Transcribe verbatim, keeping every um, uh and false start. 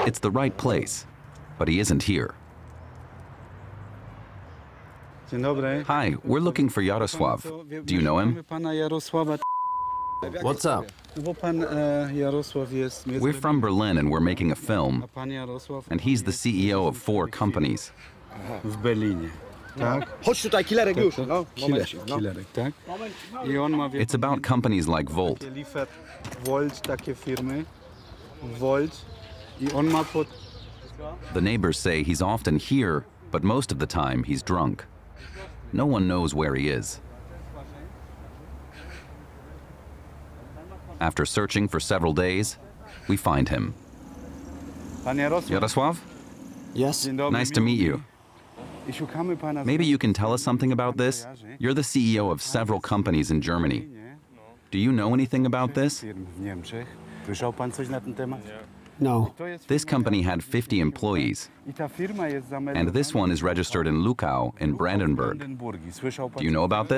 It's the right place, but he isn't here. Hi, we're looking for Jarosław. Do you know him? What's up? We're from Berlin and we're making a film, and he's the C E O of four companies. It's about companies like Volt. The neighbors say he's often here, but most of the time he's drunk. No one knows where he is. After searching for several days, we find him. Jarosław? Yes? Nice to meet you. Maybe you can tell us something about this? You're the C E O of several companies in Germany. Do you know anything about this? No. This company had fifty employees, and this one is registered in Lukau in Brandenburg. Do you know about this?